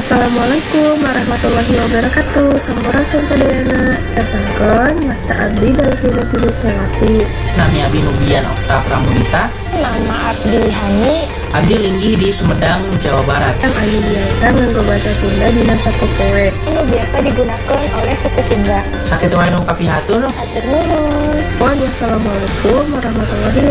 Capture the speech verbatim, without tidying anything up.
Assalamualaikum warahmatullahi wabarakatuh. Sampurasun sadayana datangkeun Masta Abdi dalam hidup hidup terapi. Nami Abdi Nubian Okta Pramunita. Nama Abdi Hani. Abdi linggih di Sumedang, Jawa Barat. Yang anu biasa nganggo basa Sunda dina sapopoe. Anu biasa digunakan oleh suku Sunda. Sakitu wae nu kapihatur. Hatur nuhun. Wassalamualaikum warahmatullahi